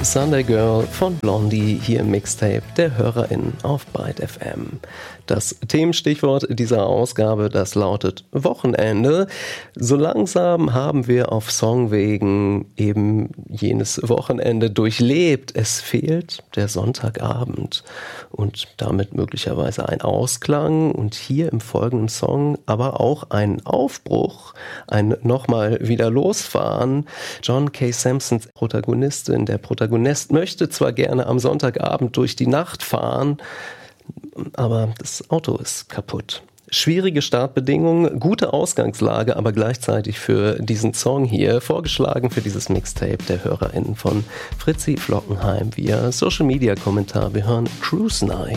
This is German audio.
Sunday Girl von Blondie hier im Mixtape der HörerInnen auf Byte FM. Das Themenstichwort dieser Ausgabe, das lautet Wochenende. So langsam haben wir auf Songwegen eben jenes Wochenende durchlebt. Es fehlt der Sonntagabend und damit möglicherweise ein Ausklang und hier im folgenden Song aber auch ein Aufbruch, ein nochmal wieder losfahren. John K. Samsons Protagonistin, der Protagonist möchte zwar gerne am Sonntagabend durch die Nacht fahren, aber das Auto ist kaputt. Schwierige Startbedingungen, gute Ausgangslage, aber gleichzeitig für diesen Song hier, vorgeschlagen für dieses Mixtape der HörerInnen von Fritzi Flockenheim via Social Media Kommentar. Wir hören Cruise Night.